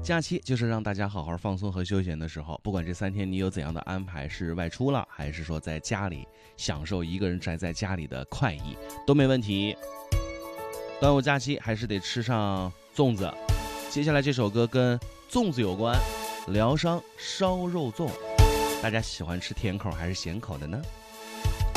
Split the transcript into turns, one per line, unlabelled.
假期就是让大家好好放松和休闲的时候，不管这3天你有怎样的安排，是外出了，还是说在家里享受一个人宅在家里的快意，都没问题。端午假期还是得吃上粽子。接下来这首歌跟粽子有关，疗伤烧肉粽。大家喜欢吃甜口还是咸口的呢？